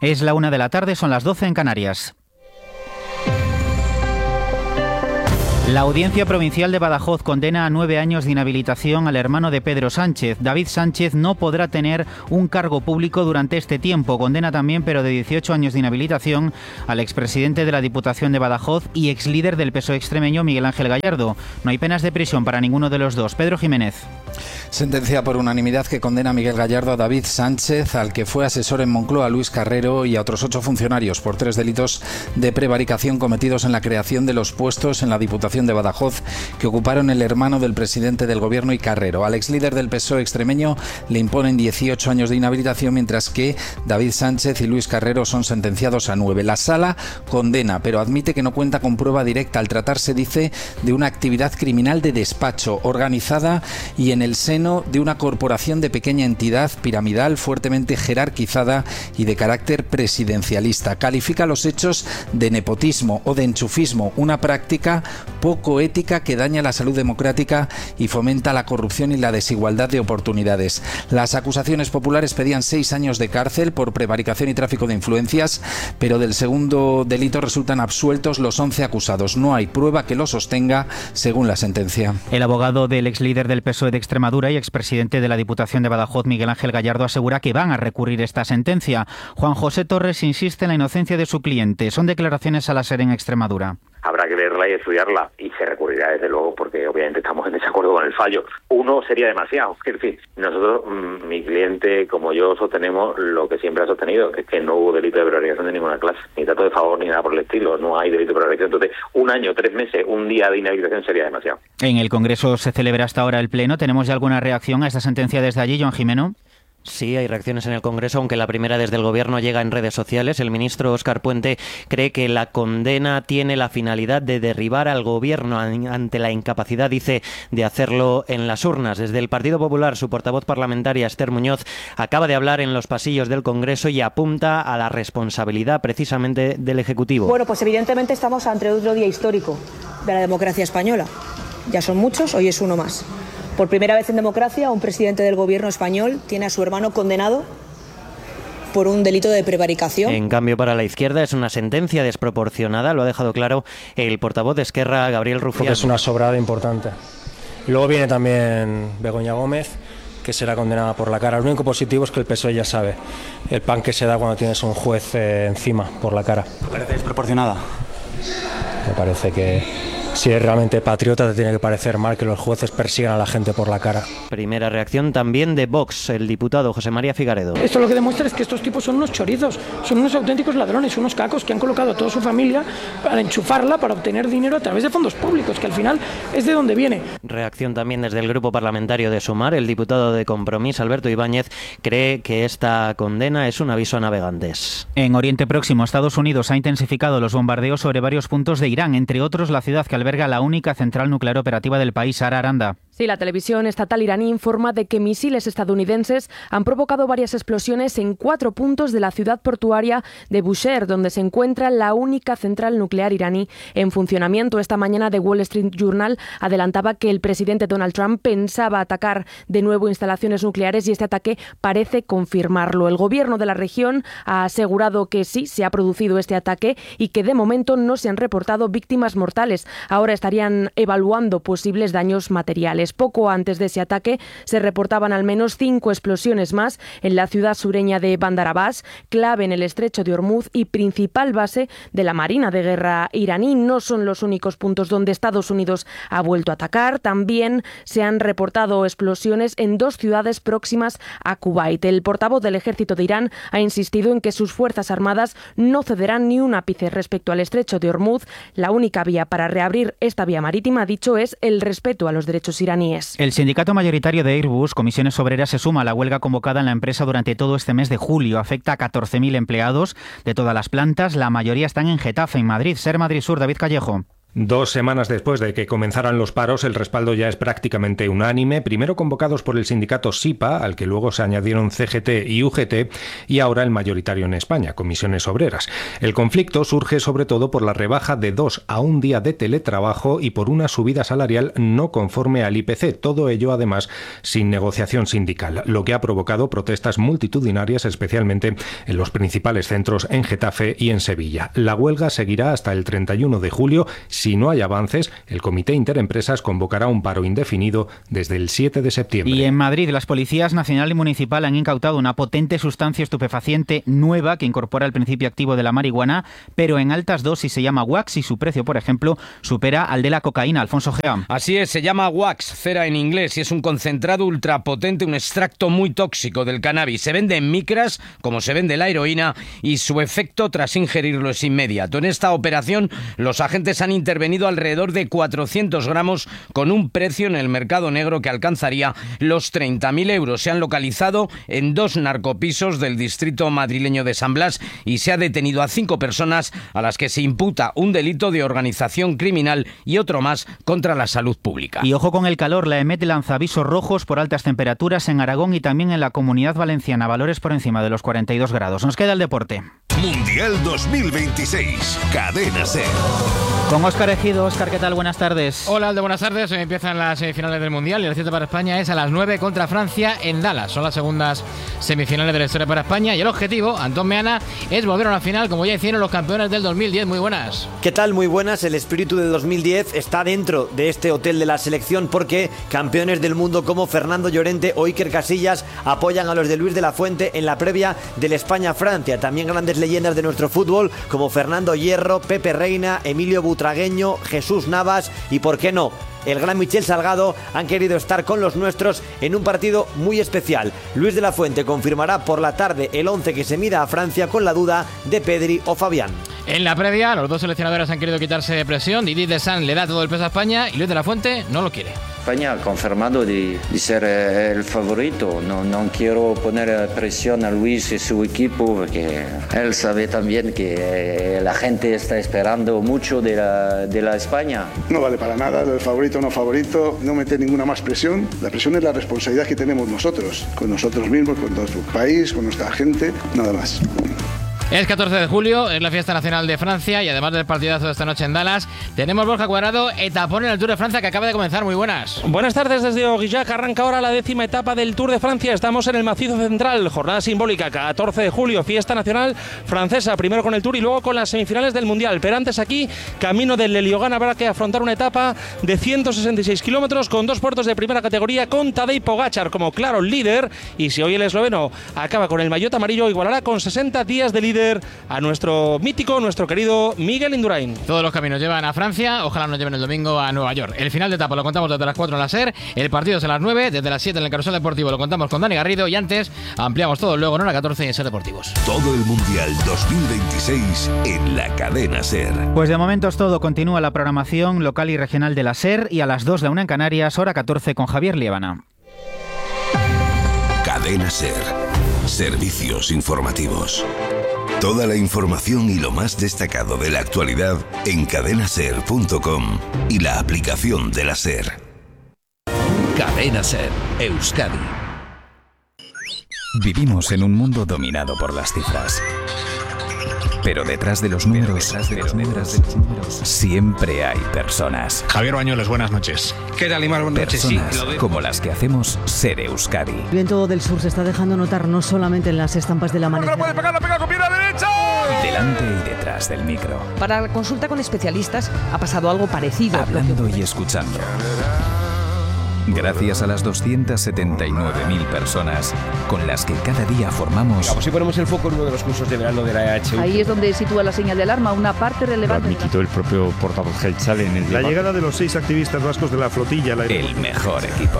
Es la 1 de la tarde, son las 12 en Canarias. La Audiencia Provincial de Badajoz condena a 9 años de inhabilitación al hermano de Pedro Sánchez. David Sánchez no podrá tener un cargo público durante este tiempo. Condena también, pero de 18 años de inhabilitación, al expresidente de la Diputación de Badajoz y exlíder del PSOE extremeño, Miguel Ángel Gallardo. No hay penas de prisión para ninguno de los dos. Pedro Jiménez. Sentencia por unanimidad que condena a Miguel Gallardo, a David Sánchez, al que fue asesor en Moncloa, Luis Carrero, y a otros 8 funcionarios por 3 delitos de prevaricación cometidos en la creación de los puestos en la Diputación de Badajoz que ocuparon el hermano del presidente del Gobierno y Carrero. Al exlíder del PSOE extremeño le imponen 18 años de inhabilitación, mientras que David Sánchez y Luis Carrero son sentenciados a 9. La Sala condena, pero admite que no cuenta con prueba directa al tratarse, dice, de una actividad criminal de despacho organizada y en el seno de una corporación de pequeña entidad piramidal fuertemente jerarquizada y de carácter presidencialista. Califica los hechos de nepotismo o de enchufismo, una práctica poco ética que daña la salud democrática y fomenta la corrupción y la desigualdad de oportunidades. Las acusaciones populares pedían 6 años de cárcel por prevaricación y tráfico de influencias, pero del segundo delito resultan absueltos los 11 acusados. No hay prueba que lo sostenga, según la sentencia. El abogado del exlíder del PSOE de Extremadura y expresidente de la Diputación de Badajoz, Miguel Ángel Gallardo, asegura que van a recurrir esta sentencia. Juan José Torres insiste en la inocencia de su cliente. Son declaraciones a la SER en Extremadura. Habrá que verla y estudiarla, y se recurrirá desde luego porque obviamente estamos en desacuerdo con el fallo. Uno sería demasiado, es decir, nosotros, mi cliente como yo sostenemos lo que siempre ha sostenido, que es que no hubo delito de prevaricación de ninguna clase, ni trato de favor ni nada por el estilo, no hay delito de prevaricación. Entonces, 1 año, 3 meses, un día de inhabilitación sería demasiado. En el Congreso se celebra hasta ahora el Pleno. ¿Tenemos ya alguna reacción a esta sentencia desde allí, Joan Jimeno? Sí, hay reacciones en el Congreso, aunque la primera desde el Gobierno llega en redes sociales. El ministro Óscar Puente cree que la condena tiene la finalidad de derribar al Gobierno ante la incapacidad, dice, de hacerlo en las urnas. Desde el Partido Popular, su portavoz parlamentaria, Esther Muñoz, acaba de hablar en los pasillos del Congreso y apunta a la responsabilidad precisamente del Ejecutivo. Bueno, pues evidentemente estamos ante otro día histórico de la democracia española. Ya son muchos, hoy es uno más. Por primera vez en democracia, un presidente del Gobierno español tiene a su hermano condenado por un delito de prevaricación. En cambio, para la izquierda es una sentencia desproporcionada, lo ha dejado claro el portavoz de Esquerra, Gabriel Rufián. Porque es una sobrada importante. Y luego viene también Begoña Gómez, que será condenada por la cara. Lo único positivo es que el PSOE ya sabe el pan que se da cuando tienes un juez encima por la cara. ¿Te parece desproporcionada? Me parece que si eres realmente patriota te tiene que parecer mal que los jueces persigan a la gente por la cara. Primera reacción también de Vox, el diputado José María Figaredo. Esto lo que demuestra es que estos tipos son unos chorizos, son unos auténticos ladrones, unos cacos que han colocado a toda su familia para enchufarla, para obtener dinero a través de fondos públicos, que al final es de donde viene. Reacción también desde el grupo parlamentario de Sumar. El diputado de Compromís, Alberto Ibáñez, cree que esta condena es un aviso a navegantes. En Oriente Próximo, Estados Unidos ha intensificado los bombardeos sobre varios puntos de Irán, entre otros la ciudad que alberga la única central nuclear operativa del país. Sara Aranda. Sí, la televisión estatal iraní informa de que misiles estadounidenses han provocado varias explosiones en 4 puntos de la ciudad portuaria de Bushehr, donde se encuentra la única central nuclear iraní en funcionamiento. Esta mañana The Wall Street Journal adelantaba que el presidente Donald Trump pensaba atacar de nuevo instalaciones nucleares y este ataque parece confirmarlo. El gobierno de la región ha asegurado que sí, se ha producido este ataque y que de momento no se han reportado víctimas mortales. Ahora estarían evaluando posibles daños materiales. Poco antes de ese ataque se reportaban al menos 5 explosiones más en la ciudad sureña de Bandar Abbas, clave en el estrecho de Hormuz y principal base de la Marina de Guerra iraní. No son los únicos puntos donde Estados Unidos ha vuelto a atacar. También se han reportado explosiones en 2 ciudades próximas a Kuwait. El portavoz del ejército de Irán ha insistido en que sus fuerzas armadas no cederán ni un ápice respecto al estrecho de Hormuz. La única vía para reabrir esta vía marítima, ha dicho, es el respeto a los derechos iraníes. El sindicato mayoritario de Airbus, Comisiones Obreras, se suma a la huelga convocada en la empresa durante todo este mes de julio. Afecta a 14.000 empleados de todas las plantas. La mayoría están en Getafe, en Madrid. SER Madrid Sur, David Callejo. 2 semanas después de que comenzaran los paros, el respaldo ya es prácticamente unánime, primero convocados por el sindicato SIPA, al que luego se añadieron CGT y UGT, y ahora el mayoritario en España, Comisiones Obreras. El conflicto surge sobre todo por la rebaja de 2 a 1 día de teletrabajo y por una subida salarial no conforme al IPC, todo ello además sin negociación sindical, lo que ha provocado protestas multitudinarias, especialmente en los principales centros en Getafe y en Sevilla. La huelga seguirá hasta el 31 de julio. Si no hay avances, el Comité Interempresas convocará un paro indefinido desde el 7 de septiembre. Y en Madrid, las policías nacional y municipal han incautado una potente sustancia estupefaciente nueva que incorpora el principio activo de la marihuana, pero en altas dosis. Se llama wax y su precio, por ejemplo, supera al de la cocaína. Alfonso Gea. Así es, se llama wax, cera en inglés, y es un concentrado ultrapotente, un extracto muy tóxico del cannabis. Se vende en micras, como se vende la heroína, y su efecto tras ingerirlo es inmediato. En esta operación, los agentes han intervenido alrededor de 400 gramos con un precio en el mercado negro que alcanzaría los 30.000 euros. Se han localizado en 2 narcopisos del distrito madrileño de San Blas y se ha detenido a 5 personas a las que se imputa un delito de organización criminal y otro más contra la salud pública. Y ojo con el calor, la EMET lanza avisos rojos por altas temperaturas en Aragón y también en la Comunidad Valenciana, valores por encima de los 42 grados. Nos queda el deporte. Mundial 2026, Cadena SER. Con Óscar Ejido. Óscar, ¿qué tal? Buenas tardes. Hola, Alde, buenas tardes. Hoy empiezan las semifinales del Mundial y el cierre para España es a las 9 contra Francia en Dallas. Son las segundas semifinales de la historia para España y el objetivo, Antón Meana, es volver a una final como ya hicieron los campeones del 2010. Muy buenas. ¿Qué tal? Muy buenas. El espíritu del 2010 está dentro de este hotel de la selección porque campeones del mundo como Fernando Llorente o Iker Casillas apoyan a los de Luis de la Fuente en la previa del España-Francia. También grandes leyendas de nuestro fútbol como Fernando Hierro, Pepe Reina, Emilio Butragueño, Jesús Navas y, ¿por qué no?, el gran Michel Salgado han querido estar con los nuestros en un partido muy especial. Luis de la Fuente confirmará por la tarde el 11 que se mida a Francia con la duda de Pedri o Fabián. En la previa, los dos seleccionadores han querido quitarse presión. Didier Deschamps le da todo el peso a España y Luis de la Fuente no lo quiere. España ha confirmado de ser el favorito. No quiero poner presión a Luis y su equipo porque él sabe también que la gente está esperando mucho de la España. No vale para nada el favorito o no favorito, no meter ninguna más presión. La presión es la responsabilidad que tenemos nosotros, con nosotros mismos, con nuestro país, con nuestra gente, nada más. Es 14 de julio, es la fiesta nacional de Francia y además del partidazo de esta noche en Dallas, tenemos Borja Cuadrado, etapón en el Tour de Francia que acaba de comenzar. Muy buenas. Buenas tardes desde Aurillac, arranca ahora la 10ª etapa del Tour de Francia. Estamos en el macizo central, jornada simbólica, 14 de julio, fiesta nacional francesa, primero con el Tour y luego con las semifinales del Mundial. Pero antes aquí, camino del Leliogán, habrá que afrontar una etapa de 166 kilómetros con 2 puertos de primera categoría con Tadej Pogačar como claro líder, y si hoy el esloveno acaba con el maillot amarillo, igualará con 60 días de líder a nuestro mítico, nuestro querido Miguel Indurain. Todos los caminos llevan a Francia, ojalá nos lleven el domingo a Nueva York. El final de etapa lo contamos desde las 4 en la SER, el partido es a las 9, desde las 7 en el Carrusel Deportivo lo contamos con Dani Garrido y antes ampliamos todo luego en hora 14 en SER Deportivos. Todo el Mundial 2026 en la Cadena SER. Pues de momento es todo, continúa la programación local y regional de la SER y a las 2 la 1 en Canarias, hora 14 con Javier Liébana. Cadena SER. Servicios informativos. Toda la información y lo más destacado de la actualidad en cadenaser.com y la aplicación de la SER. Cadena SER, Euskadi. Vivimos en un mundo dominado por las cifras. Pero detrás de los números, siempre hay personas. Javier Bañuelos, buenas noches. ¿Qué tal, Imar? Buenas noches. Personas como las que hacemos SER Euskadi. El viento del sur se está dejando notar no solamente en las estampas del amanecer. ¡La puede pegar, la pega con pierna derecha! Delante y detrás del micro. Para la consulta con especialistas ha pasado algo parecido. Hablando y escuchando. Gracias a las 279.000 personas con las que cada día formamos... Vamos, si ponemos el foco en uno de los cursos de verano de la EHU. Ahí es donde sitúa la señal de alarma, una parte relevante... Lo ha admitido el propio portavoz Gelchal en el debate. La llegada de los 6 activistas vascos de la flotilla... El mejor equipo.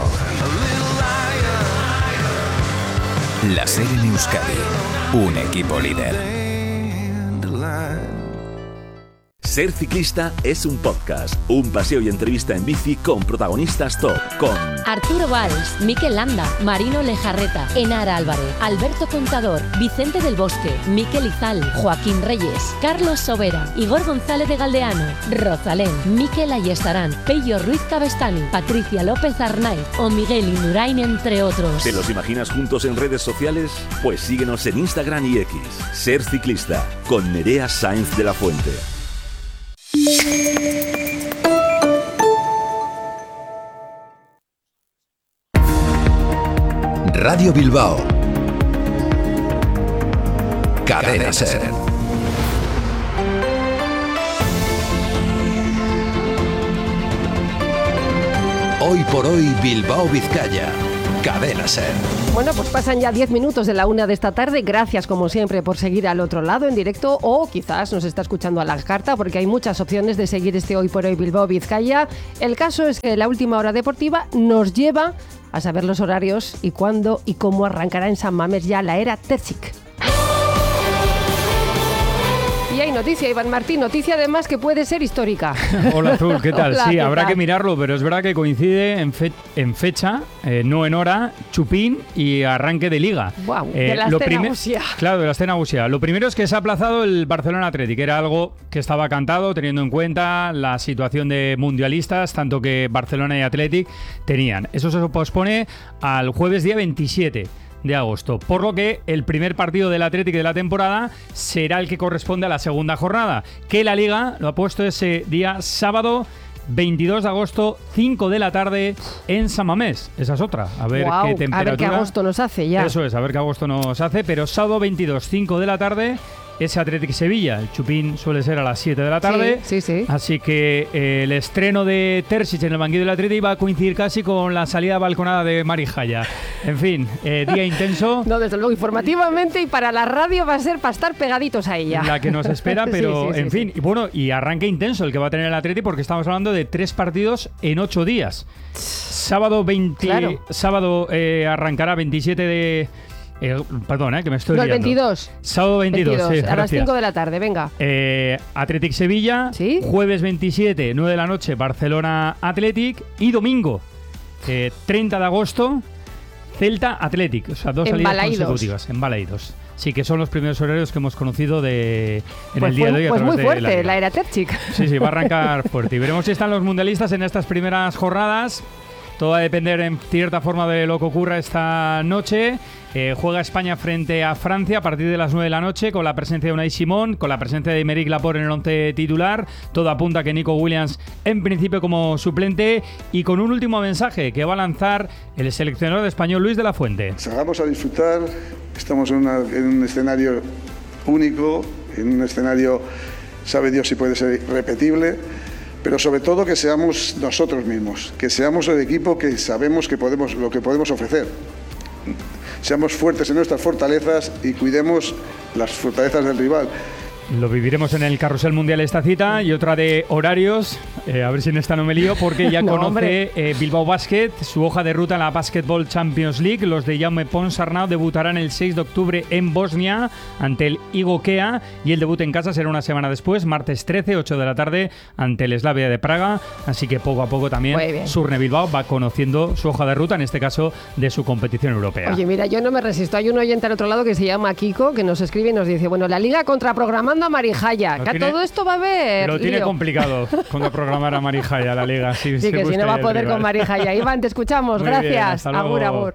La SER en Euskadi. Un equipo líder. Ser ciclista es un podcast, un paseo y entrevista en bici con protagonistas top, con Arturo Valls, Mikel Landa, Marino Lejarreta, Enara Álvarez, Alberto Contador, Vicente del Bosque, Mikel Izal, Joaquín Reyes, Carlos Sobera, Igor González de Galdeano, Rosalén, Mikel Ayestarán, Pello Ruiz Cabestani, Patricia López Arnaiz o Miguel Indurain, entre otros. ¿Te los imaginas juntos en redes sociales? Pues síguenos en Instagram y X. Ser ciclista con Nerea Sáenz de la Fuente. Radio Bilbao. Cadena Ser. Hoy por hoy Bilbao Vizcaya. Cadena Ser. Bueno, pues pasan ya 10 minutos de la 1 de esta tarde. Gracias, como siempre, por seguir al otro lado en directo o quizás nos está escuchando a la carta, porque hay muchas opciones de seguir este Hoy por Hoy Bilbao Vizcaya. El caso es que la última hora deportiva nos lleva a saber los horarios y cuándo y cómo arrancará en San Mamés ya la era Terzic. Y hay noticia, Iván Martín, noticia además que puede ser histórica. Hola Azul, ¿qué tal? Hola, sí, ¿qué habrá tal? que mirarlo, pero es verdad que coincide en fecha, no en hora, chupín y arranque de Liga. Wow, de la escena Gusia. Claro, de la escena Gusia. Lo primero es que se ha aplazado el Barcelona Athletic, que era algo que estaba cantado teniendo en cuenta la situación de mundialistas, tanto que Barcelona y Athletic tenían. Eso se pospone al jueves día 27 de agosto, por lo que el primer partido del Athletic de la temporada será el que corresponde a la segunda jornada, que la Liga lo ha puesto ese día sábado 22 de agosto, 5 de la tarde en San Mamés. Esa es otra, a ver qué temperatura. A ver qué agosto nos hace ya. Eso es, a ver qué agosto nos hace, pero sábado 22, 5 de la tarde ese Athletic Sevilla. El chupín suele ser a las 7 de la tarde. Sí. Así que el estreno de Terzic en el banquillo del Athletic va a coincidir casi con la salida balconada de Mari Jaya. En fin, día intenso. No, desde luego, informativamente y para la radio va a ser para estar pegaditos a ella. La que nos espera, pero Sí, en fin. sí. Y bueno, y arranque intenso el que va a tener el Athletic, porque estamos hablando de 3 partidos en 8 días. Sábado 20, Claro. sábado arrancará 27 de... perdón, que me estoy No, el liando. 22. Sábado 22, sí, a las gracias. 5 de la tarde, venga. Athletic Sevilla, jueves 27, 9 de la noche, Barcelona Athletic, y domingo 30 de agosto, Celta Athletic, o sea, 2 salidas consecutivas, en Balaidos. Sí, que son los primeros horarios que hemos conocido en el día de hoy. Pues a muy través de fuerte, Liga. la era Terzic. Sí, va a arrancar fuerte. Y veremos si están los mundialistas en estas primeras jornadas. Todo va a depender en cierta forma de lo que ocurra esta noche. Juega España frente a Francia a partir de las 9 de la noche, con la presencia de Unai Simón, con la presencia de Aymeric Laporte en el 11 titular. Todo apunta a que Nico Williams en principio como suplente, y con un último mensaje que va a lanzar el seleccionador español Luis de la Fuente. Salgamos a disfrutar, estamos en un escenario único, en un escenario, sabe Dios si puede ser repetible, pero sobre todo que seamos nosotros mismos, que seamos el equipo que sabemos que lo que podemos ofrecer. Seamos fuertes en nuestras fortalezas y cuidemos las fortalezas del rival. Lo viviremos en el Carrusel Mundial esta cita, y otra de horarios, a ver si en esta no me lío, porque ya No, conoce Bilbao Basket su hoja de ruta en la Basketball Champions League. Los de Jaume Ponsarnau debutarán el 6 de octubre en Bosnia ante el Igokea, y el debut en casa será una semana después, martes 13, 8 de la tarde, ante el Slavia de Praga. Así que poco a poco también Surne Bilbao va conociendo su hoja de ruta, en este caso de su competición europea. Oye, mira, yo no me resisto. Hay un oyente al otro lado que se llama Kiko, que nos escribe y nos dice, bueno, la Liga contraprogramando a Marijaya, que a todo esto va a haber Lo tiene lío. complicado cuando programar a Marijaya la Liga. Sí, que si no va a poder con Marijaya. Iván, te escuchamos. Muy bien, Gracias. hasta luego. Agur, agur.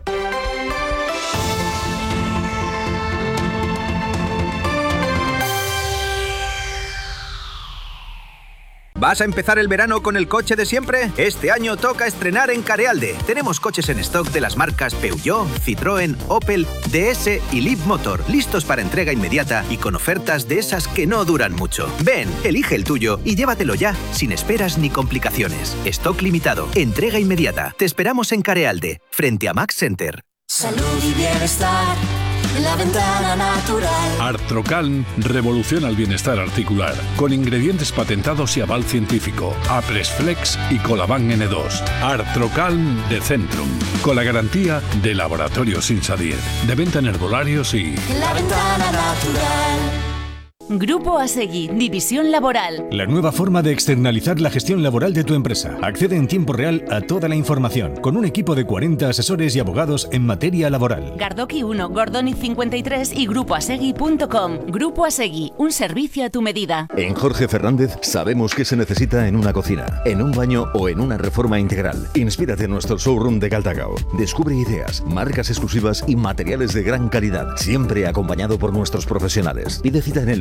¿Vas a empezar el verano con el coche de siempre? Este año toca estrenar en Carealde. Tenemos coches en stock de las marcas Peugeot, Citroën, Opel, DS y Leapmotor, listos para entrega inmediata y con ofertas de esas que no duran mucho. Ven, elige el tuyo y llévatelo ya, sin esperas ni complicaciones. Stock limitado, entrega inmediata. Te esperamos en Carealde, frente a Max Center. Salud y bienestar en la ventana natural. Artrocalm revoluciona el bienestar articular con ingredientes patentados y aval científico. Apresflex y Colaban N2. Artrocalm de Centrum, con la garantía de Laboratorios Insadier. De venta en herbolarios y... En la ventana natural. Grupo Asegui, División Laboral. La nueva forma de externalizar la gestión laboral de tu empresa. Accede en tiempo real a toda la información, con un equipo de 40 asesores y abogados en materia laboral. Gardoki 1, Gordoniz 53 y grupoasegui.com. Grupo Asegui, un servicio a tu medida. En Jorge Fernández sabemos qué se necesita en una cocina, en un baño o en una reforma integral. Inspírate en nuestro showroom de Caldacao. Descubre ideas, marcas exclusivas y materiales de gran calidad, siempre acompañado por nuestros profesionales. Pide cita en el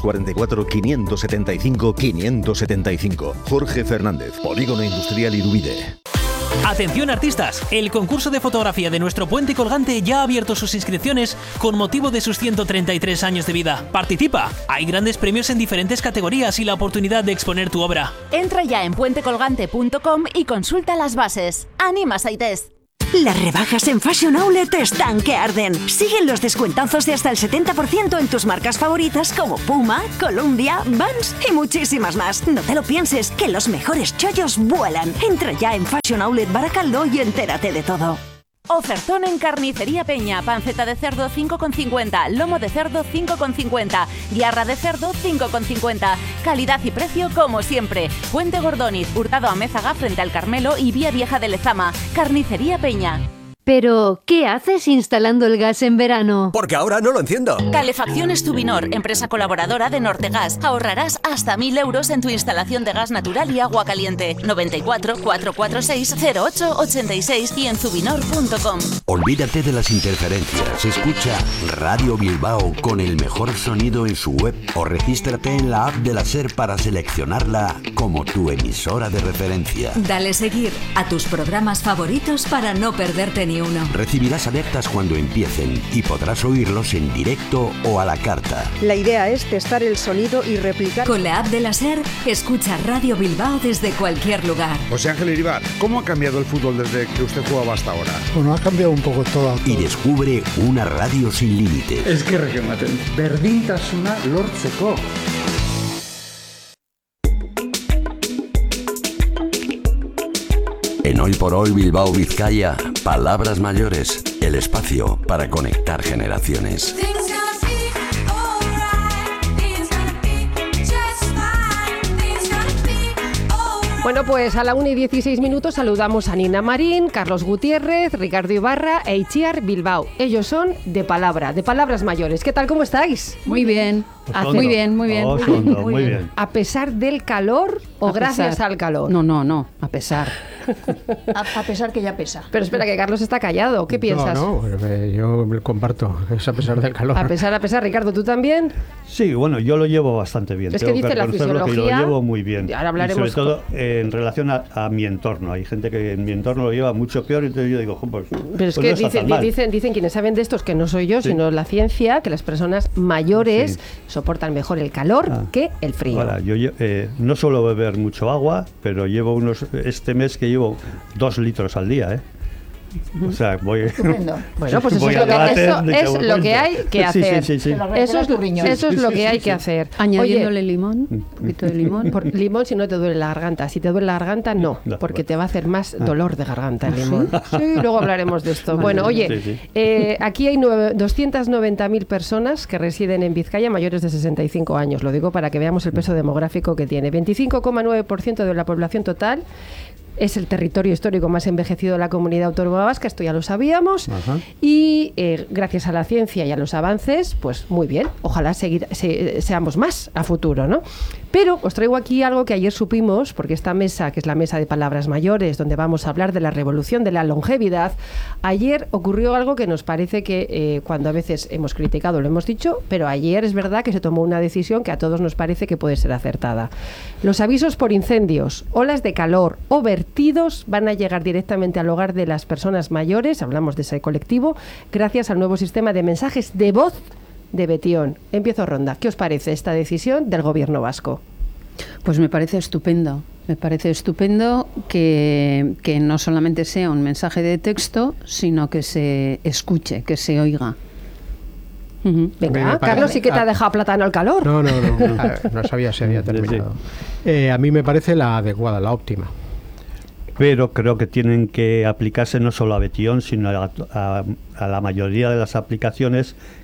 944-575-575. Jorge Fernández, Polígono Industrial Irubide. Atención artistas, el concurso de fotografía de nuestro puente colgante ya ha abierto sus inscripciones con motivo de sus 133 años de vida. Participa, hay grandes premios en diferentes categorías y la oportunidad de exponer tu obra. Entra ya en puentecolgante.com y consulta las bases. ¡Anima, Saites! Las rebajas en Fashion Outlet están que arden. Siguen los descuentazos de hasta el 70% en tus marcas favoritas como Puma, Columbia, Vans y muchísimas más. No te lo pienses, que los mejores chollos vuelan. Entra ya en Fashion Outlet Baracaldo y entérate de todo. Ofertón en Carnicería Peña, panceta de cerdo 5,50, lomo de cerdo 5,50, guiarra de cerdo 5,50. Calidad y precio como siempre. Puente Gordoniz, Hurtado Amézaga frente al Carmelo y Vía Vieja de Lezama. Carnicería Peña. Pero, ¿qué haces instalando el gas en verano? Porque ahora no lo enciendo. Calefacciones Tubinor, empresa colaboradora de Nortegas. Ahorrarás hasta 1.000 euros en tu instalación de gas natural y agua caliente. 94 446 0886 y en tubinor.com. Olvídate de las interferencias. Escucha Radio Bilbao con el mejor sonido en su web o regístrate en la app de la SER para seleccionarla como tu emisora de referencia. Dale seguir a tus programas favoritos para no perderte ni uno. Recibirás alertas cuando empiecen y podrás oírlos en directo o a la carta. La idea es testar el sonido y replicar. Con la app de la SER, escucha Radio Bilbao desde cualquier lugar. José Ángel Iribar, ¿cómo ha cambiado el fútbol desde que usted jugaba hasta ahora? Bueno, ha cambiado un poco todo. Y descubre una radio sin límites. Es que requematen. Berdintasuna lortzeko. En Hoy por Hoy Bilbao Vizcaya, Palabras Mayores, el espacio para conectar generaciones. Bueno, pues a la 1:16 saludamos a Nina Marín, Carlos Gutiérrez, Ricardo Ibarra e Itziar Bilbao. Ellos son de Palabras Mayores. ¿Qué tal, cómo estáis? Muy bien. Muy bien, muy bien. Muy bien. ¿A pesar del calor o gracias al calor? No, a pesar. A pesar que ya pesa. Pero espera, que Carlos está callado. ¿Qué piensas? No, yo me comparto. Es a pesar del calor. A pesar. Ricardo, ¿tú también? Sí, bueno, yo lo llevo bastante bien. Es que dice la fisiología. Que lo llevo muy bien. Y ahora hablaremos. Y sobre todo en relación a mi entorno. Hay gente que en mi entorno lo lleva mucho peor y entonces yo digo, pues. Pero es que dicen quienes saben de estos, que no soy yo, sino la ciencia, que las personas mayores soportan mejor el calor que el frío. Ahora, yo no suelo beber mucho agua, pero llevo este mes que llevo 2 litros al día, ¿eh? O sea, voy. Bueno, pues eso es lo que hay que hacer. Sí. Eso es lo que hay que hacer. Añadiéndole limón, un poquito de limón. Por limón si no te duele la garganta. Si te duele la garganta, no, porque te va a hacer más dolor de garganta el limón. Sí, luego hablaremos de esto. Bueno, oye, aquí hay 290.000 personas que residen en Vizcaya mayores de 65 años. Lo digo para que veamos el peso demográfico que tiene. 25,9% de la población total. Es el territorio histórico más envejecido de la comunidad autónoma vasca, esto ya lo sabíamos. Y gracias a la ciencia y a los avances, pues muy bien, ojalá seamos más a futuro, ¿no? Pero os traigo aquí algo que ayer supimos, porque esta mesa, que es la mesa de Palabras Mayores, donde vamos a hablar de la revolución de la longevidad, ayer ocurrió algo que nos parece que cuando a veces hemos criticado lo hemos dicho, pero ayer es verdad que se tomó una decisión que a todos nos parece que puede ser acertada. Los avisos por incendios, olas de calor o vertidos van a llegar directamente al hogar de las personas mayores, hablamos de ese colectivo, gracias al nuevo sistema de mensajes de voz de Betión. Empiezo ronda. ¿Qué os parece esta decisión del gobierno vasco? Pues me parece estupendo. Me parece estupendo que no solamente sea un mensaje de texto, sino que se escuche, que se oiga. Venga, Carlos, sí que te ha dejado plátano al calor. No. No sabía si había terminado. A mí me parece la adecuada, la óptima. Pero creo que tienen que aplicarse no solo a Betión, sino a la mayoría de las aplicaciones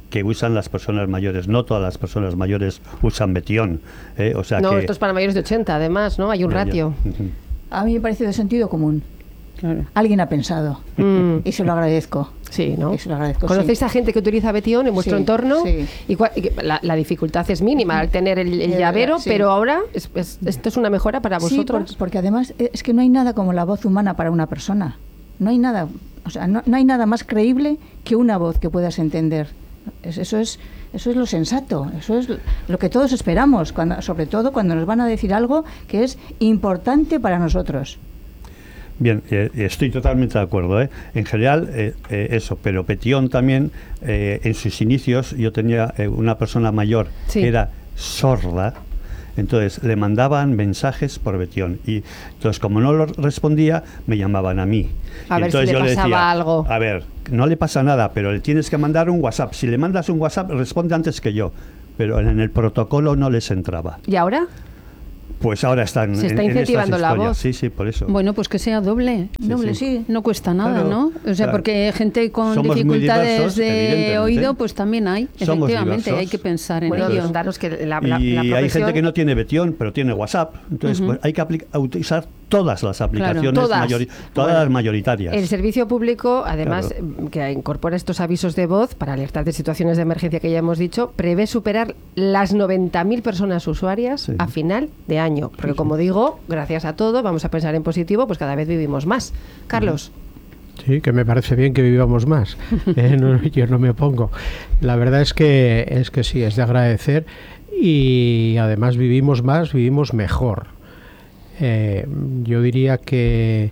que usan las personas mayores. No todas las personas mayores usan Betión. O sea no, que... esto es para mayores de 80, además, ¿no? Hay un ratio. A mí me parece de sentido común. Claro. Alguien ha pensado y se lo agradezco. Sí, ¿no? Y se lo agradezco. ¿Conocéis a gente que utiliza Betión en vuestro entorno? Sí. Y la dificultad es mínima al tener el llavero, pero ahora esto es una mejora para vosotros. Sí, porque además es que no hay nada como la voz humana para una persona. No hay nada, o sea, no hay nada más creíble que una voz que puedas entender. Eso es lo sensato, eso es lo que todos esperamos, sobre todo cuando nos van a decir algo que es importante para nosotros. Bien, estoy totalmente de acuerdo. En general, eso, pero Betión también, en sus inicios, yo tenía una persona mayor que era sorda, entonces le mandaban mensajes por Betión y entonces como no lo respondía, me llamaban a mí. A ver entonces si le pasaba decía, algo. A ver, no le pasa nada, pero le tienes que mandar un WhatsApp. Si le mandas un WhatsApp, responde antes que yo. Pero en el protocolo no les entraba. ¿Y ahora? Pues ahora están se está incentivando la voz. Sí, por eso. Bueno, pues que sea doble. Sí. No cuesta nada, claro, ¿no? O sea, claro. porque gente con Somos dificultades de oído, pues también hay. Somos Efectivamente, diversos. hay que pensar en bueno, ello. Daros que la hay gente que no tiene Betión, pero tiene WhatsApp. Entonces, pues hay que utilizar todas las aplicaciones, todas las mayoritarias. El servicio público, además, que incorpora estos avisos de voz para alertar de situaciones de emergencia que ya hemos dicho, prevé superar las 90.000 personas usuarias a final de año. Porque como digo, gracias a todo, vamos a pensar en positivo, pues cada vez vivimos más. Carlos. Sí, que me parece bien que vivamos más. Yo no me opongo. La verdad es que sí, es de agradecer y además vivimos más, vivimos mejor. Yo diría que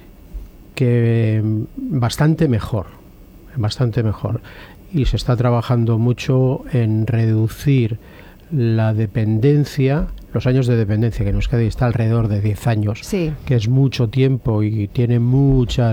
bastante mejor, y se está trabajando mucho en reducir la dependencia, los años de dependencia que nos queda, y está alrededor de 10 años, que es mucho tiempo y tiene mucho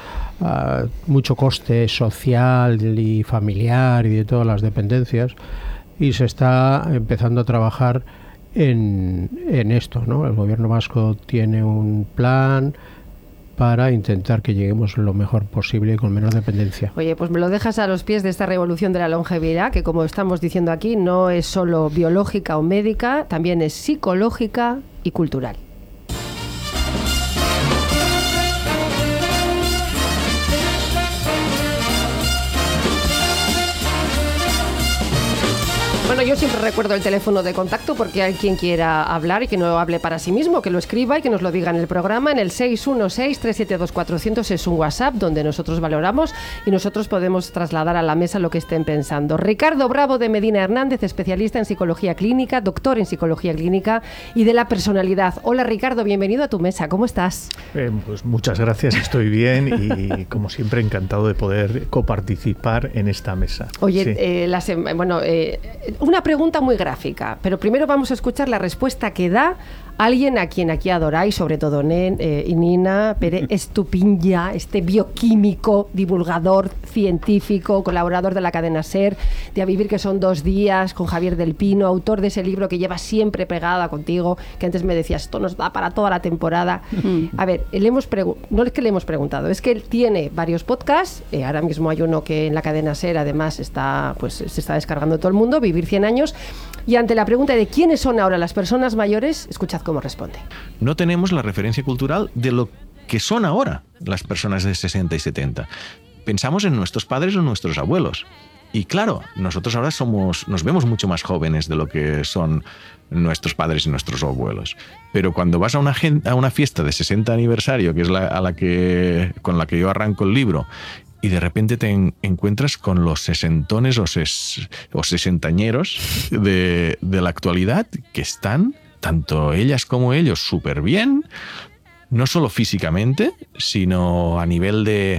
coste social y familiar y de todas las dependencias, y se está empezando a trabajar en esto, ¿no? El gobierno vasco tiene un plan para intentar que lleguemos lo mejor posible y con menos dependencia. Oye, pues me lo dejas a los pies de esta revolución de la longevidad, que como estamos diciendo aquí, no es solo biológica o médica, también es psicológica y cultural. Bueno, yo siempre recuerdo el teléfono de contacto porque hay quien quiera hablar y que no hable para sí mismo, que lo escriba y que nos lo diga en el programa. En el 616-372-400 es un WhatsApp donde nosotros valoramos y nosotros podemos trasladar a la mesa lo que estén pensando. Ricardo Bravo de Medina Hernández, especialista en psicología clínica, doctor en psicología clínica y de la personalidad. Hola Ricardo, bienvenido a tu mesa, ¿cómo estás? Pues muchas gracias, estoy bien y como siempre encantado de poder coparticipar en esta mesa. Oye, sí. Una pregunta muy gráfica, pero primero vamos a escuchar la respuesta que da alguien a quien aquí adoráis, sobre todo Nina Pérez Estupiña, este bioquímico, divulgador, científico, colaborador de la cadena SER, de A Vivir que son 2 días, con Javier del Pino, autor de ese libro que lleva siempre pegada contigo, que antes me decías, esto nos da para toda la temporada. A ver, no es que le hemos preguntado, es que él tiene varios podcasts, ahora mismo hay uno que en la cadena SER además se está descargando todo el mundo, Vivir 100 años, y ante la pregunta de quiénes son ahora las personas mayores, escuchad cómo responde. No tenemos la referencia cultural de lo que son ahora las personas de 60 y 70. Pensamos en nuestros padres o nuestros abuelos. Y claro, nosotros ahora nos vemos mucho más jóvenes de lo que son nuestros padres y nuestros abuelos. Pero cuando vas a una fiesta de 60 aniversario, que es con la que yo arranco el libro, y de repente te encuentras con los sesentones o sesentañeros de la actualidad que están, tanto ellas como ellos, súper bien, no solo físicamente, sino a nivel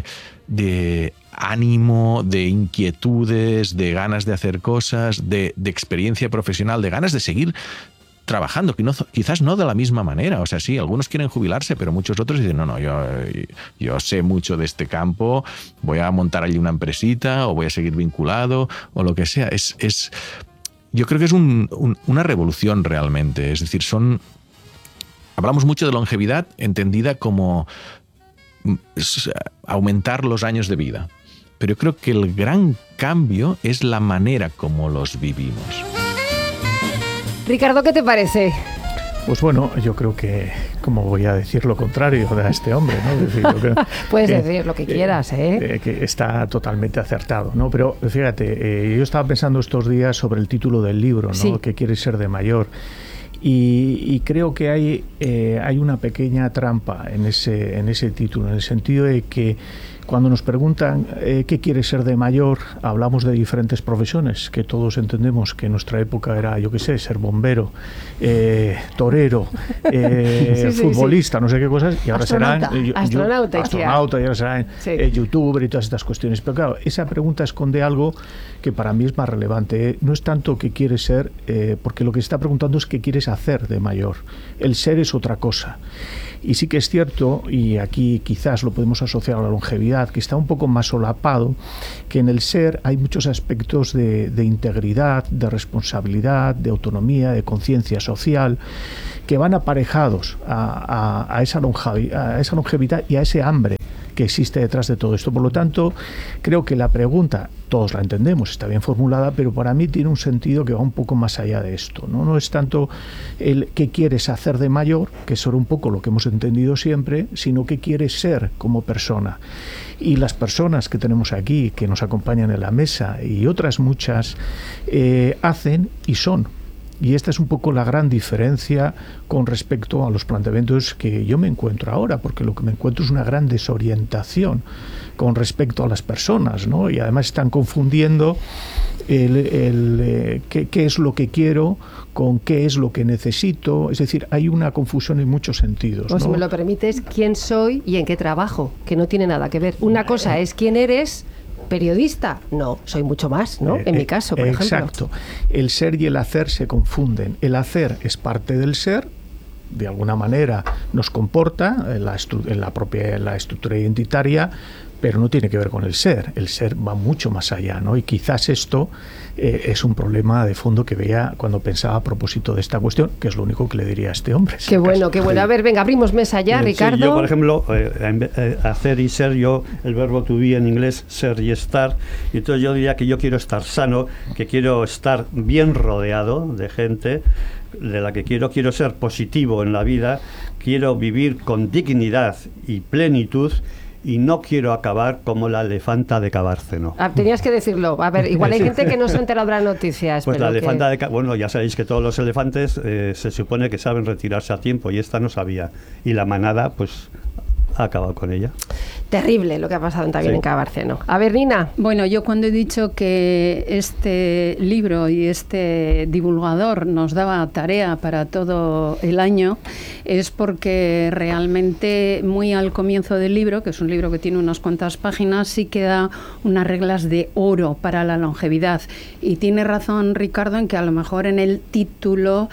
de ánimo, de inquietudes, de ganas de hacer cosas, de experiencia profesional, de ganas de seguir trabajando, quizás no de la misma manera. O sea, sí, algunos quieren jubilarse, pero muchos otros dicen, no, yo sé mucho de este campo, voy a montar allí una empresita o voy a seguir vinculado o lo que sea. Yo creo que es una revolución realmente. Es decir, hablamos mucho de longevidad entendida como aumentar los años de vida. pero yo creo que el gran cambio es la manera como los vivimos. Ricardo, ¿qué te parece? Pues bueno, yo creo que, como voy a decir lo contrario de este hombre, ¿no? Es decir, yo creo puedes decir lo que quieras, que está totalmente acertado, ¿no? Pero fíjate, yo estaba pensando estos días sobre el título del libro, ¿no? Sí. ¿Qué quieres ser de mayor? Y creo que hay una pequeña trampa en ese título, en el sentido de que cuando nos preguntan qué quieres ser de mayor, hablamos de diferentes profesiones, que todos entendemos que en nuestra época era, yo qué sé, ser bombero, torero, futbolista, no sé qué cosas, y ahora astronauta, y ahora serán youtuber y todas estas cuestiones. Pero claro, esa pregunta esconde algo que para mí es más relevante. No es tanto qué quieres ser, porque lo que se está preguntando es qué quieres hacer de mayor. El ser es otra cosa. Y sí que es cierto, y aquí quizás lo podemos asociar a la longevidad, que está un poco más solapado, que en el ser hay muchos aspectos de integridad, de responsabilidad, de autonomía, de conciencia social, que van aparejados a esa longevidad y a ese hambre que existe detrás de todo esto. Por lo tanto, creo que la pregunta, todos la entendemos, está bien formulada, pero para mí tiene un sentido que va un poco más allá de esto, ¿no? No es tanto el qué quieres hacer de mayor, que es un poco lo que hemos entendido siempre, sino qué quieres ser como persona. Y las personas que tenemos aquí, que nos acompañan en la mesa, y otras muchas, hacen y son. Y esta es un poco la gran diferencia con respecto a los planteamientos que yo me encuentro ahora, porque lo que me encuentro es una gran desorientación con respecto a las personas, ¿no? Y además están confundiendo qué es lo que quiero con qué es lo que necesito. Es decir, hay una confusión en muchos sentidos, o ¿no? si me lo permites, quién soy y en qué trabajo, que no tiene nada que ver. Una cosa es quién eres. ¿Periodista? No, soy mucho más, ¿no? En mi caso, por ejemplo. Exacto. El ser y el hacer se confunden. El hacer es parte del ser, de alguna manera nos comporta en la estructura identitaria, pero no tiene que ver con el ser. El ser va mucho más allá, ¿no? Y quizás esto es un problema de fondo que veía cuando pensaba a propósito de esta cuestión, que es lo único que le diría a este hombre. Qué bueno, qué bueno. A ver, venga, abrimos mesa ya, Ricardo. Sí, yo, por ejemplo, hacer y ser, el verbo to be en inglés, ser y estar, y entonces yo diría que yo quiero estar sano, que quiero estar bien rodeado de gente de la que quiero ser positivo en la vida, quiero vivir con dignidad y plenitud, y no quiero acabar como la elefanta de Cabárceno. Tenías que decirlo. A ver, igual hay gente que no se ha enterado de las noticias. Pues pero la elefanta de Cabárceno, bueno, ya sabéis que todos los elefantes se supone que saben retirarse a tiempo, y esta no sabía. Y la manada, pues, ha acabado con ella. Terrible lo que ha pasado también en Cabárceno. A ver, Nina. Bueno, yo cuando he dicho que este libro y este divulgador nos daba tarea para todo el año, es porque realmente muy al comienzo del libro, que es un libro que tiene unas cuantas páginas, sí que da unas reglas de oro para la longevidad. Y tiene razón Ricardo en que a lo mejor en el título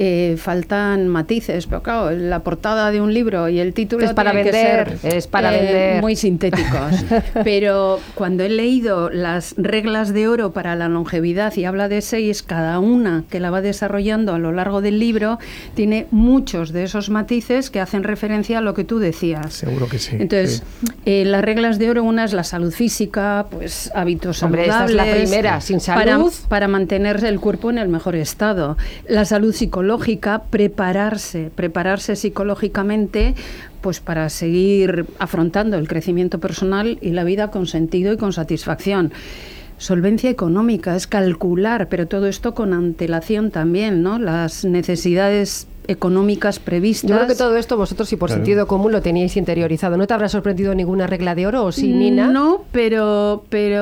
faltan matices, pero claro, la portada de un libro y el título es para vender, es para vender. Muy sintéticos. Pero cuando he leído las reglas de oro para la longevidad, y habla de 6, cada una que la va desarrollando a lo largo del libro, tiene muchos de esos matices que hacen referencia a lo que tú decías. Seguro que sí. Entonces, sí. Las reglas de oro, una es la salud física, pues hábitos saludables. Esta es la primera, sin salud. Para mantener el cuerpo en el mejor estado. La salud psicológica, prepararse psicológicamente, pues para seguir afrontando el crecimiento personal y la vida con sentido y con satisfacción. Solvencia económica, es calcular, pero todo esto con antelación también, ¿no? Las necesidades económicas previstas. Yo creo que todo esto vosotros, y por sentido común, lo teníais interiorizado. ¿No te habrá sorprendido ninguna regla de oro, o sí, Nina? No, pero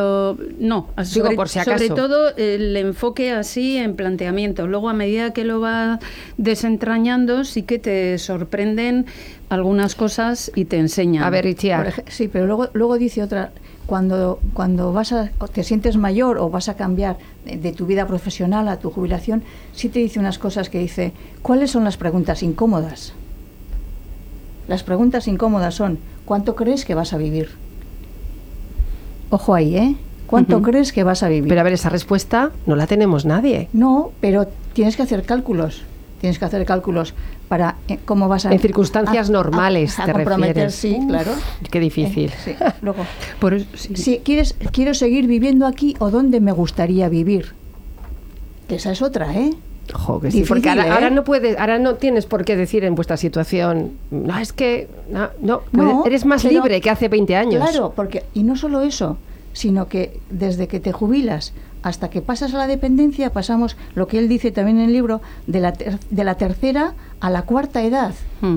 no. Digo, por si acaso. Sobre todo el enfoque así en planteamiento. Luego, a medida que lo va desentrañando, sí que te sorprenden algunas cosas y te enseñan. A ver, Itziar. Sí, pero luego dice otra. Cuando te sientes mayor o vas a cambiar de tu vida profesional a tu jubilación, sí te dice unas cosas que dice, ¿cuáles son las preguntas incómodas? Las preguntas incómodas son, ¿cuánto crees que vas a vivir? Ojo ahí, ¿eh? ¿Cuánto crees que vas a vivir? Pero a ver, esa respuesta no la tenemos nadie. No, pero tienes que hacer cálculos. tienes que hacer cálculos para cómo vas a... En circunstancias normales, a te comprometer, refieres. sí, claro. Qué difícil. Sí. Luego, si quiero seguir viviendo aquí o dónde me gustaría vivir. Esa es otra, ¿eh? Jo, que sí, difícil, porque ahora no tienes por qué decir en vuestra situación, no, es que eres más libre que hace 20 años. Claro, porque y no solo eso, sino que desde que te jubilas hasta que pasas a la dependencia, pasamos, lo que él dice también en el libro, de la tercera a la cuarta edad.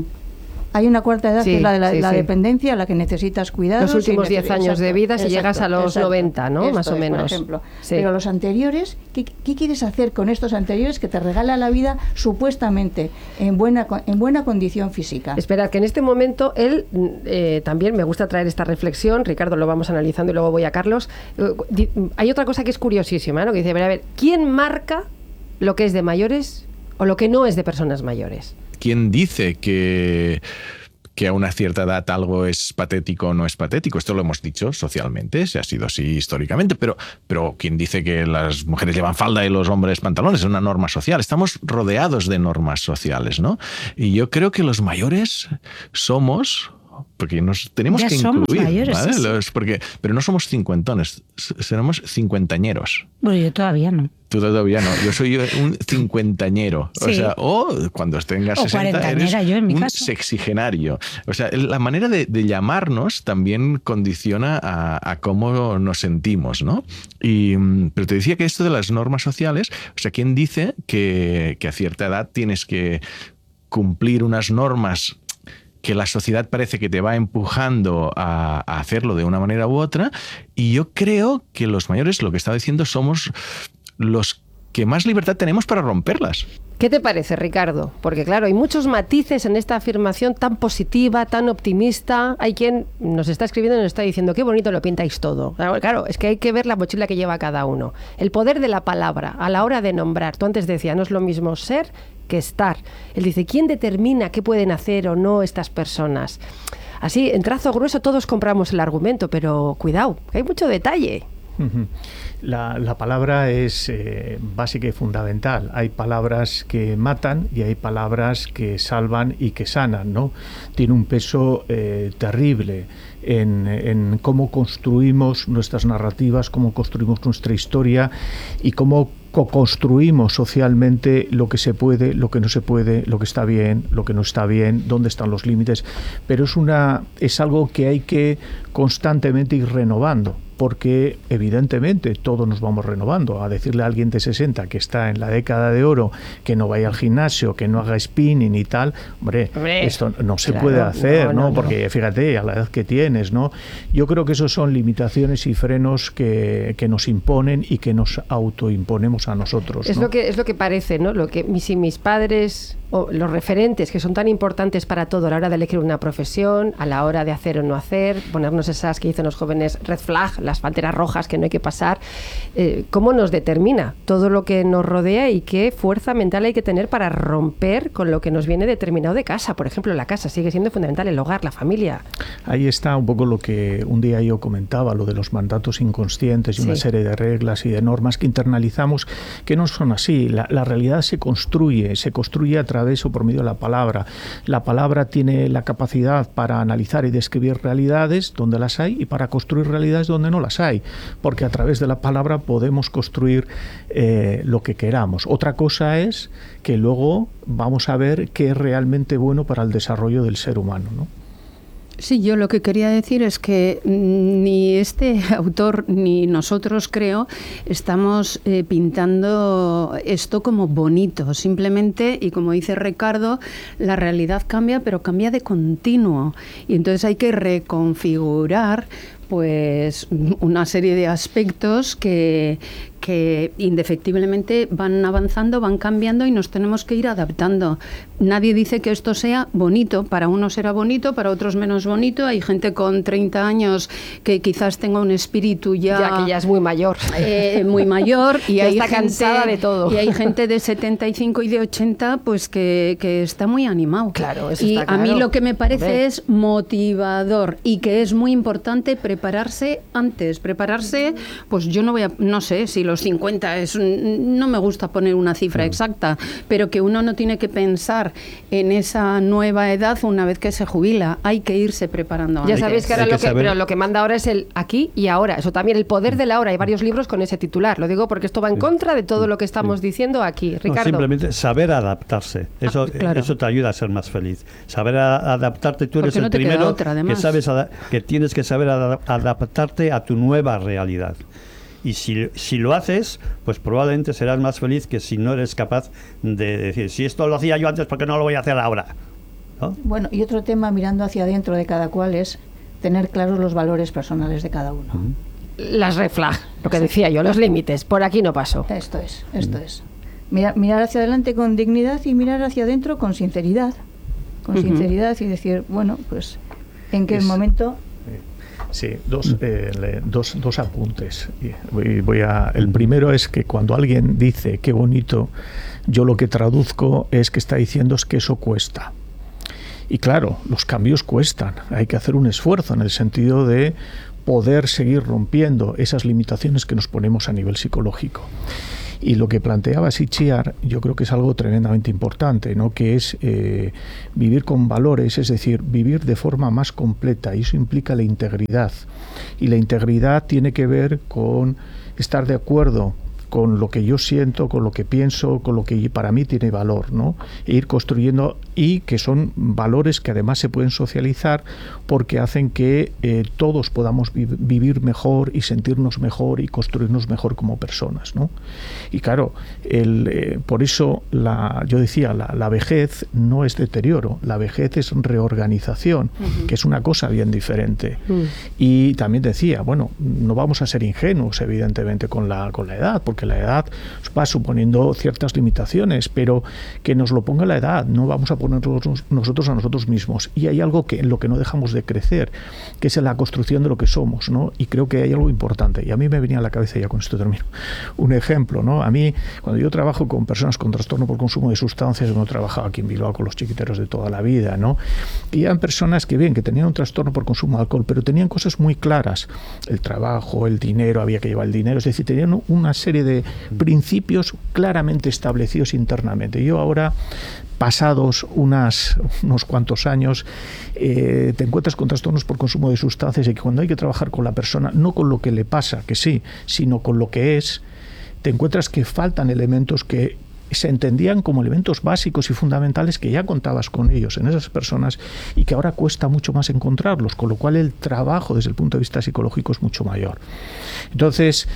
Hay una cuarta edad que es la de la dependencia, a la que necesitas cuidados. Los últimos 10 años de vida, si llegas a los 90, ¿no? Más o menos. Por ejemplo. Pero los anteriores, ¿qué quieres hacer con estos anteriores que te regala la vida supuestamente en buena condición física? Esperad, que en este momento él también me gusta traer esta reflexión. Ricardo, lo vamos analizando y luego voy a Carlos. Hay otra cosa que es curiosísima, ¿no? Que dice, a ver, ¿quién marca lo que es de mayores o lo que no es de personas mayores? ¿Quién dice que a una cierta edad algo es patético o no es patético? Esto lo hemos dicho socialmente, se ha sido así históricamente, pero ¿quién dice que las mujeres llevan falda y los hombres pantalones? Es una norma social. Estamos rodeados de normas sociales, ¿no? Y yo creo que los mayores somos... Porque nos tenemos ya que somos incluir, mayores, ¿vale? sí. Pero no somos cincuentones, seremos cincuentañeros. Bueno, yo todavía no. Tú todavía no, yo soy un cincuentañero. Sí. O sea, cuando tengas 60 eres yo en mi un caso. sexigenario. O sea, la manera de llamarnos también condiciona a cómo nos sentimos, ¿no? Pero te decía que esto de las normas sociales, o sea, ¿quién dice que a cierta edad tienes que cumplir unas normas que la sociedad parece que te va empujando a hacerlo de una manera u otra? Y yo creo que los mayores, lo que estaba diciendo, somos los que más libertad tenemos para romperlas. ¿Qué te parece, Ricardo? Porque claro, hay muchos matices en esta afirmación tan positiva, tan optimista. Hay quien nos está escribiendo y nos está diciendo qué bonito lo pintáis todo. Claro, es que hay que ver la mochila que lleva cada uno. El poder de la palabra a la hora de nombrar. Tú antes decías, no es lo mismo ser que estar. Él dice, ¿quién determina qué pueden hacer o no estas personas? Así, en trazo grueso todos compramos el argumento, pero cuidado, que hay mucho detalle. La palabra es básica y fundamental. Hay palabras que matan y hay palabras que salvan y que sanan, ¿no? Tiene un peso terrible en cómo construimos nuestras narrativas, cómo construimos nuestra historia y cómo co-construimos socialmente lo que se puede, lo que no se puede, lo que está bien, lo que no está bien, dónde están los límites. Pero es algo que hay que constantemente ir renovando, porque evidentemente todos nos vamos renovando. A decirle a alguien de 60 que está en la década de oro que no vaya al gimnasio, que no haga spinning y tal, hombre, esto no se puede hacer, ¿no? Porque fíjate, a la edad que tienes, ¿no? Yo creo que esos son limitaciones y frenos que nos imponen y que nos autoimponemos a nosotros, Es ¿no? lo que parece, ¿no? Si mis padres o los referentes que son tan importantes para todo a la hora de elegir una profesión, a la hora de hacer o no hacer, ponernos esas que dicen los jóvenes red flag, las banderas rojas que no hay que pasar, ¿cómo nos determina todo lo que nos rodea y qué fuerza mental hay que tener para romper con lo que nos viene determinado de casa? Por ejemplo, la casa sigue siendo fundamental, el hogar, la familia. Ahí está un poco lo que un día yo comentaba, lo de los mandatos inconscientes y una serie de reglas y de normas que internalizamos que no son así. La realidad se construye a través o por medio de la palabra. La palabra tiene la capacidad para analizar y describir realidades donde las hay y para construir realidades donde no las hay, porque a través de la palabra podemos construir lo que queramos. Otra cosa es que luego vamos a ver qué es realmente bueno para el desarrollo del ser humano, ¿no? Sí, yo lo que quería decir es que ni este autor ni nosotros, creo, estamos pintando esto como bonito. Simplemente, y como dice Ricardo, la realidad cambia, pero cambia de continuo. Y entonces hay que reconfigurar pues una serie de aspectos que indefectiblemente van avanzando, van cambiando y nos tenemos que ir adaptando. Nadie dice que esto sea bonito. Para unos será bonito, para otros menos bonito. Hay gente con 30 años que quizás tenga un espíritu ya que ya es muy mayor. Muy mayor. Y ya hay está gente, cansada de todo. Y hay gente de 75 y de 80 pues que está muy animado. Claro, eso y está claro. A mí lo que me parece es motivador y que es muy importante prepararse antes. Prepararse, pues yo no sé si los los 50, no me gusta poner una cifra exacta, pero que uno no tiene que pensar en esa nueva edad una vez que se jubila, hay que irse preparando. Ya sabéis que ahora pero lo que manda ahora es el aquí y ahora, eso también, el poder de la hora. Hay varios libros con ese titular, lo digo porque esto va en contra de todo lo que estamos diciendo aquí. Ricardo. No, simplemente saber adaptarse, eso te ayuda a ser más feliz. Saber adaptarte, tú eres el primero que tienes que saber adaptarte a tu nueva realidad. Y si lo haces, pues probablemente serás más feliz que si no eres capaz de decir, si esto lo hacía yo antes, ¿por qué no lo voy a hacer ahora? ¿No? Bueno, y otro tema mirando hacia adentro de cada cual es tener claros los valores personales de cada uno. Las red flag, lo que decía yo, los límites. Por aquí no paso. Esto es. Mirar hacia adelante con dignidad y mirar hacia adentro con sinceridad. Con sinceridad y decir, bueno, pues, ¿en qué momento...? Sí, dos apuntes. El primero es que cuando alguien dice qué bonito, yo lo que traduzco es que está diciendo es que eso cuesta. Y claro, los cambios cuestan. Hay que hacer un esfuerzo en el sentido de poder seguir rompiendo esas limitaciones que nos ponemos a nivel psicológico. Y lo que planteaba Sitchin, yo creo que es algo tremendamente importante, ¿no? Que es vivir con valores, es decir, vivir de forma más completa, y eso implica la integridad. Y la integridad tiene que ver con estar de acuerdo con lo que yo siento, con lo que pienso, con lo que para mí tiene valor, ¿no? E ir construyendo, y que son valores que además se pueden socializar porque hacen que todos podamos vivir mejor y sentirnos mejor y construirnos mejor como personas, ¿no? Y claro, por eso yo decía, la vejez no es deterioro, la vejez es reorganización, que es una cosa bien diferente. Y también decía, bueno, no vamos a ser ingenuos, evidentemente, con la edad, porque la edad va suponiendo ciertas limitaciones, pero que nos lo ponga la edad, no vamos a ponernos nosotros a nosotros mismos. Y hay algo en lo que no dejamos de crecer, que es en la construcción de lo que somos, ¿no? Y creo que hay algo importante, y a mí me venía a la cabeza, ya con esto termino, un ejemplo, ¿no? A mí, cuando yo trabajo con personas con trastorno por consumo de sustancias, yo no he trabajado aquí en Bilbao con los chiquiteros de toda la vida, ¿no? Y eran personas que tenían un trastorno por consumo de alcohol, pero tenían cosas muy claras, el trabajo, el dinero, había que llevar el dinero, es decir, tenían una serie de principios claramente establecidos internamente. Yo ahora, pasados unos cuantos años, te encuentras con trastornos por consumo de sustancias, y que cuando hay que trabajar con la persona, no con lo que le pasa, que sí, sino con lo que es, te encuentras que faltan elementos que se entendían como elementos básicos y fundamentales, que ya contabas con ellos en esas personas y que ahora cuesta mucho más encontrarlos, con lo cual el trabajo desde el punto de vista psicológico es mucho mayor. Entonces,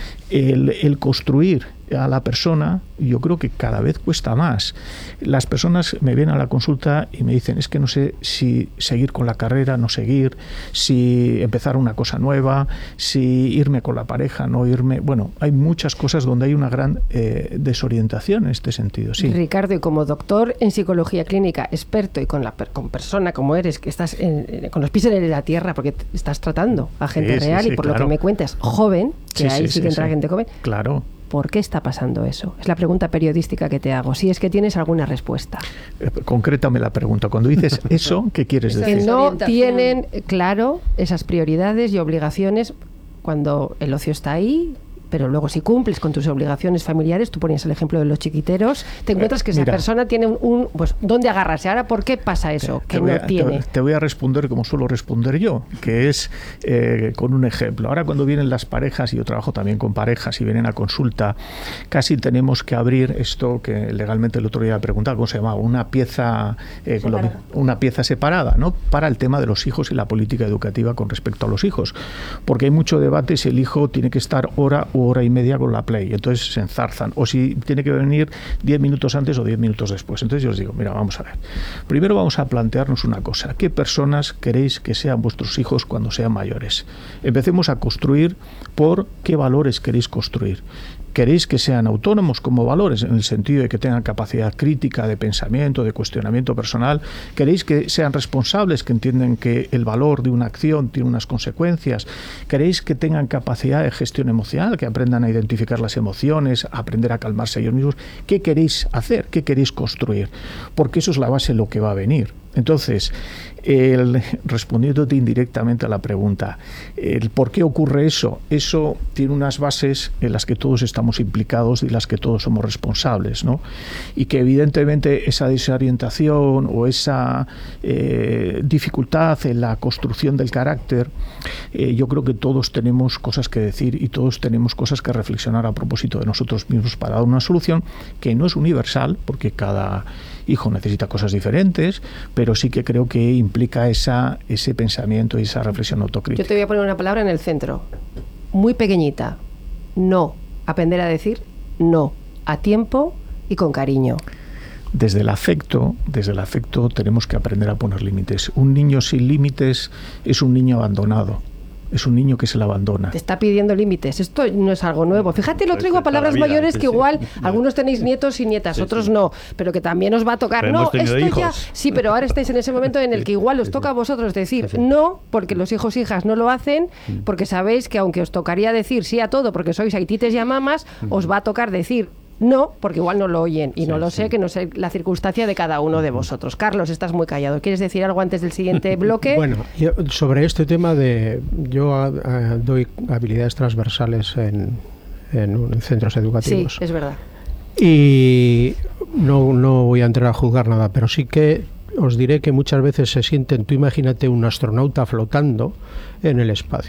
el construir a la persona, yo creo que cada vez cuesta más. Las personas me vienen a la consulta y me dicen, es que no sé si seguir con la carrera, no seguir, si empezar una cosa nueva, si irme con la pareja, no irme. Bueno, hay muchas cosas donde hay una gran desorientación en este sentido. Sí. Ricardo, y como doctor en psicología clínica, experto, y con persona como eres, que estás con los pies en la tierra, porque estás tratando a gente real, y por lo que me cuentas, joven, que ahí sí que entra gente joven. Claro. ¿Por qué está pasando eso? Es la pregunta periodística que te hago. Si es que tienes alguna respuesta. Concrétame la pregunta. Cuando dices eso, ¿qué quieres decir? Que no tienen claro esas prioridades y obligaciones cuando el ocio está ahí, pero luego si cumples con tus obligaciones familiares, tú ponías el ejemplo de los chiquiteros, te encuentras que esa persona tiene pues ¿dónde agarrarse? Ahora, ¿por qué pasa eso? Que no tiene. Te voy a responder como suelo responder yo, que es con un ejemplo. Ahora, cuando vienen las parejas, y yo trabajo también con parejas y vienen a consulta, casi tenemos que abrir esto que legalmente el otro día preguntaba, ¿cómo se llamaba? Una pieza separada, ¿no? Para el tema de los hijos y la política educativa con respecto a los hijos. Porque hay mucho debate si el hijo tiene que estar hora y media con la Play, entonces se enzarzan, o si tiene que venir 10 minutos antes o 10 minutos después. Entonces yo les digo, mira, vamos a ver, primero vamos a plantearnos una cosa: ¿qué personas queréis que sean vuestros hijos cuando sean mayores? Empecemos a construir por qué valores queréis construir. ¿Queréis que sean autónomos como valores, en el sentido de que tengan capacidad crítica, de pensamiento, de cuestionamiento personal? ¿Queréis que sean responsables, que entiendan que el valor de una acción tiene unas consecuencias? ¿Queréis que tengan capacidad de gestión emocional, que aprendan a identificar las emociones, a aprender a calmarse ellos mismos? ¿Qué queréis hacer? ¿Qué queréis construir? Porque eso es la base de lo que va a venir. Entonces, respondiéndote indirectamente a la pregunta, el por qué ocurre eso tiene unas bases en las que todos estamos implicados y las que todos somos responsables, ¿no? Y que evidentemente esa desorientación o esa dificultad en la construcción del carácter, yo creo que todos tenemos cosas que decir y todos tenemos cosas que reflexionar a propósito de nosotros mismos para dar una solución que no es universal, porque cada hijo necesita cosas diferentes, pero sí que creo que implica ese pensamiento y esa reflexión autocrítica. Yo te voy a poner una palabra en el centro, muy pequeñita: no. Aprender a decir no, a tiempo y con cariño. Desde el afecto tenemos que aprender a poner límites. Un niño sin límites es un niño abandonado. Es un niño que se le abandona. Te está pidiendo límites. Esto no es algo nuevo. Fíjate, lo traigo a palabras mayores que igual algunos tenéis nietos y nietas, otros no, pero que también os va a tocar. Pero no, esto hijos. ya. Sí, pero ahora estáis en ese momento en el que igual os toca a vosotros decir no, porque los hijos e hijas no lo hacen, porque sabéis que aunque os tocaría decir sí a todo, porque sois haitites y a mamas, os va a tocar decir no, porque igual no lo oyen y no lo sé, que no sé la circunstancia de cada uno de vosotros. Carlos, estás muy callado. ¿Quieres decir algo antes del siguiente bloque? Bueno, yo, sobre este tema yo doy habilidades transversales en centros educativos. Sí, es verdad. Y no voy a entrar a juzgar nada, pero sí que os diré que muchas veces se sienten, tú imagínate un astronauta flotando en el espacio.